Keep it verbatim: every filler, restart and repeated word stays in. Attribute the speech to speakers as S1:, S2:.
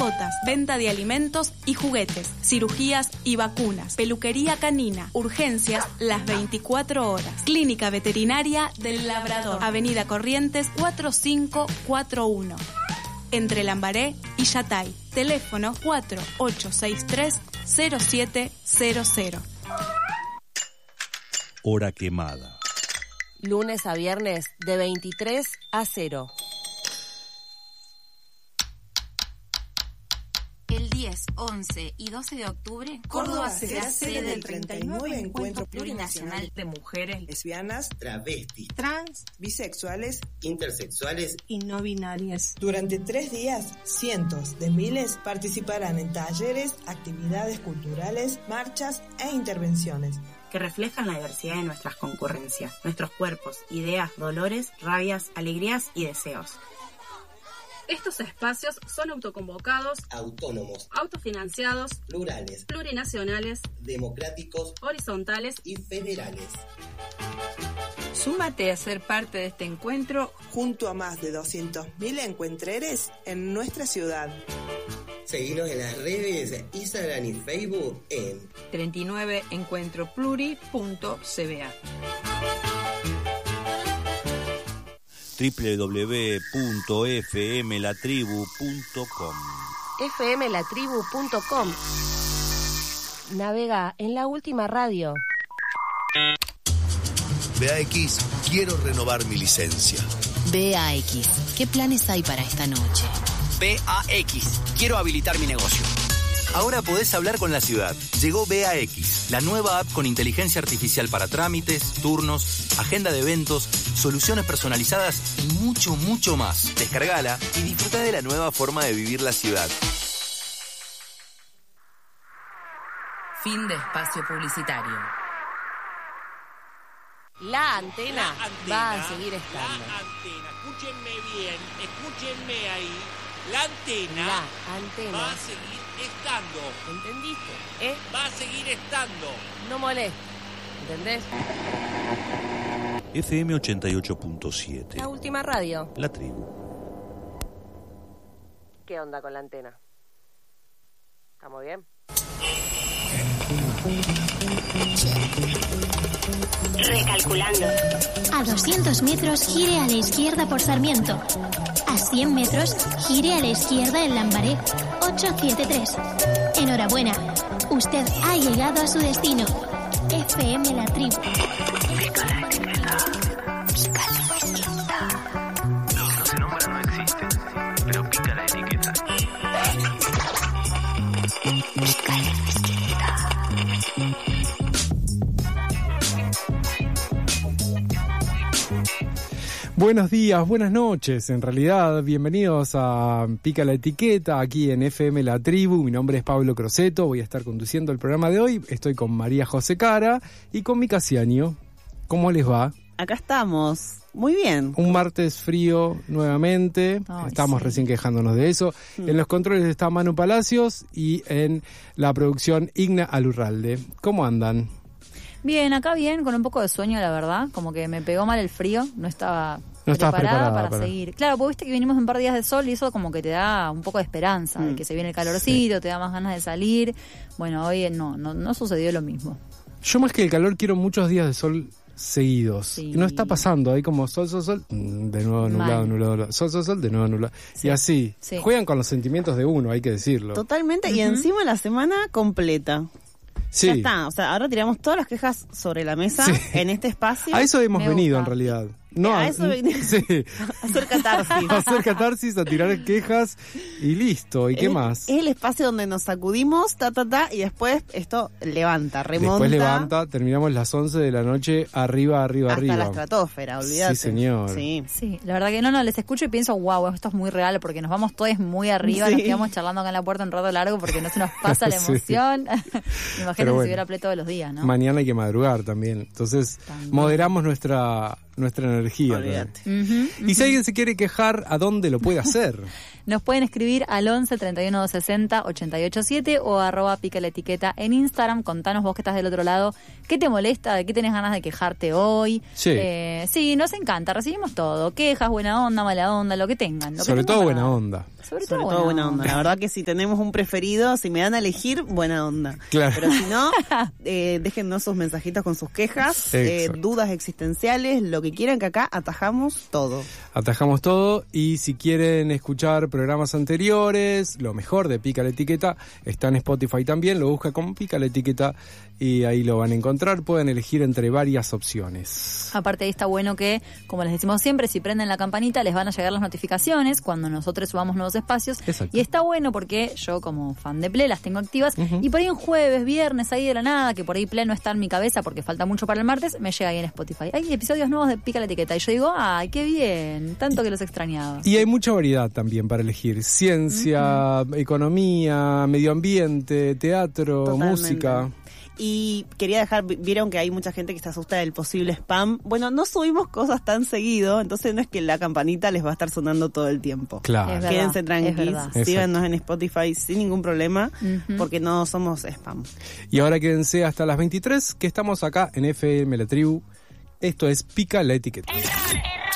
S1: mascotas, venta de alimentos y juguetes, cirugías y vacunas, peluquería canina, urgencias las veinticuatro horas. Clínica Veterinaria del Labrador, Avenida Corrientes cuatro cinco cuatro uno, entre Lambaré y Yatay. Teléfono cuatro ocho seis tres cero siete cero cero.
S2: Hora quemada.
S3: Lunes a viernes de veintitrés a cero.
S4: El diez, once y doce de octubre, Córdoba será sede del treinta y nueve Encuentro Plurinacional de Mujeres,
S5: Lesbianas,
S6: Travestis,
S5: Trans, Bisexuales,
S6: Intersexuales
S5: y No Binarias. Durante tres días, cientos de miles participarán en talleres, actividades culturales, marchas e intervenciones
S7: que reflejan la diversidad de nuestras concurrencias, nuestros cuerpos, ideas, dolores, rabias, alegrías y deseos.
S8: Estos espacios son autoconvocados,
S6: autónomos,
S8: autofinanciados,
S6: plurales,
S8: plurinacionales,
S6: democráticos,
S8: horizontales
S6: y federales.
S9: Súmate a ser parte de este encuentro
S5: junto a más de doscientos mil encuentreres en nuestra ciudad.
S6: Seguinos en las redes Instagram y Facebook en
S9: treinta y nueve encuentro pluri punto c b a.
S2: doble u doble u doble u punto f m la tribu punto com.
S3: f m la tribu punto com. Navega en la última radio.
S10: B A X, quiero renovar mi licencia.
S11: B A X, ¿qué planes hay para esta noche?
S12: B A X, quiero habilitar mi negocio.
S13: Ahora podés hablar con la ciudad. Llegó B A X, la nueva app con inteligencia artificial para trámites, turnos, agenda de eventos, soluciones personalizadas y mucho, mucho más. Descargala y disfruta de la nueva forma de vivir la ciudad.
S11: Fin de espacio publicitario.
S3: La antena,
S14: la antena
S3: va a seguir estando.
S14: La antena, escúchenme bien, escúchenme ahí. La antena,
S3: la antena
S14: va a seguir estando.
S3: ¿Entendiste? ¿Eh?
S14: Va a seguir estando.
S3: No molestes. ¿Entendés?
S2: F M ochenta y ocho punto siete.
S3: La última radio.
S2: La tribu.
S3: ¿Qué onda con la antena? ¿Estamos bien?
S15: Recalculando. A doscientos metros, gire a la izquierda por Sarmiento. A cien metros, gire a la izquierda en Lambaré. ochocientos setenta y tres. Enhorabuena. Usted ha llegado a su destino. F M La Tribu.
S16: Pica la etiqueta. Pica la etiqueta. Los que no se nombran no existen, pero pica la etiqueta. Pica la etiqueta.
S17: Buenos días, buenas noches, en realidad, bienvenidos a Pica la Etiqueta, aquí en F M La Tribu. Mi nombre es Pablo Crosetto, voy a estar conduciendo el programa de hoy. Estoy con María José Cara y con Mica Ciaño. ¿Cómo les va?
S18: Acá estamos, muy bien.
S17: Un martes frío nuevamente, Ay, estamos sí. recién quejándonos de eso. Mm. En los controles está Manu Palacios y en la producción Igna Alurralde. ¿Cómo andan?
S19: Bien, acá bien, con un poco de sueño, la verdad. Como que me pegó mal el frío, no estaba
S17: no
S19: preparada,
S17: preparada
S19: para,
S17: para
S19: seguir. Claro, porque viste que vinimos un par de días de sol y eso como que te da un poco de esperanza, mm. de que se viene el calorcito, sí. te da más ganas de salir. Bueno, hoy no, no, no sucedió lo mismo.
S17: Yo más que el calor quiero muchos días de sol seguidos. Sí. No está pasando, hay como sol, sol, sol, de nuevo nublado, nublado, sol, sol, sol, de nuevo nublado. Sí. Y así, sí. juegan con los sentimientos de uno, hay que decirlo.
S18: Totalmente, uh-huh. y encima la semana completa.
S17: Sí.
S18: Ya está, o sea, ahora tiramos todas las quejas sobre la mesa sí. en este espacio.
S17: A eso hemos
S18: Me
S17: venido
S18: gusta.
S17: en realidad. No,
S18: a eso venimos.
S17: Sí.
S18: A hacer catarsis.
S17: A hacer catarsis, a tirar quejas y listo. ¿Y qué
S18: es,
S17: más?
S18: Es el espacio donde nos sacudimos, ta, ta, ta, y después esto levanta, remonta.
S17: Después levanta, terminamos las once de la noche, arriba, arriba,
S18: hasta
S17: arriba.
S18: Hasta la estratosfera, olvídate.
S17: Sí, señor.
S19: Sí. sí, la verdad que no, no, les escucho y pienso, wow, esto es muy real, porque nos vamos todos muy arriba, sí. nos quedamos charlando acá en la puerta un rato largo porque no se nos pasa la emoción. Imagínate bueno, si hubiera play todos los días, ¿no?
S17: Mañana hay que madrugar también. Entonces, también. moderamos nuestra... nuestra energía.
S18: Olvídate.
S19: Ujú, ujú.
S17: Y si alguien se quiere quejar, ¿a dónde lo puede hacer?
S19: Nos pueden escribir al once, treinta y uno, sesenta, ochenta y ocho siete o arroba pica la etiqueta en Instagram. Contanos vos que estás del otro lado, ¿qué te molesta? ¿De qué tenés ganas de quejarte hoy?
S17: Sí.
S19: Eh, sí, nos encanta, recibimos todo. Quejas, buena onda, mala onda, lo que tengan. Lo que
S17: Sobre
S19: tengan
S17: todo
S19: para
S17: buena
S19: dar.
S17: onda.
S19: Sobre,
S18: Sobre
S19: todo,
S18: todo buena onda. La verdad que si tenemos un preferido, si me dan a elegir, buena onda.
S17: Claro.
S18: Pero si no, eh, déjennos sus mensajitos con sus quejas, eh,
S17: Exacto.
S18: dudas existenciales, lo que quieran, que acá atajamos todo.
S17: Atajamos todo, y si quieren escuchar programas anteriores, lo mejor de Pica la Etiqueta está en Spotify también, lo busca como Pica la Etiqueta y ahí lo van a encontrar. Pueden elegir entre varias opciones.
S19: Aparte ahí está bueno que, como les decimos siempre, si prenden la campanita les van a llegar las notificaciones cuando nosotros subamos nuevos espacios.
S17: Exacto.
S19: Y está bueno porque yo como fan de Ple las tengo activas.
S17: Ujú.
S19: Y por ahí un jueves, viernes, ahí de la nada, que por ahí Ple no está en mi cabeza porque falta mucho para el martes, me llega ahí en Spotify. Hay episodios nuevos de Pica la Etiqueta. Y yo digo, ay, qué bien, tanto que los extrañaba.
S17: Y hay mucha variedad también para elegir. Ciencia, economía, medio ambiente, teatro,
S18: Totalmente.
S17: música.
S18: Y quería dejar, vieron que hay mucha gente que se asusta del posible spam. Bueno, no subimos cosas tan seguido, entonces no es que la campanita les va a estar sonando todo el tiempo.
S17: Claro.
S19: Es verdad,
S18: Quédense
S19: es
S18: tranquilos,
S19: verdad.
S18: síganos en Spotify sin ningún problema,
S19: Ujú.
S18: porque no somos spam.
S17: Y ahora quédense hasta las veintitrés, que estamos acá en F M La Tribu. Esto es Pica la Etiqueta.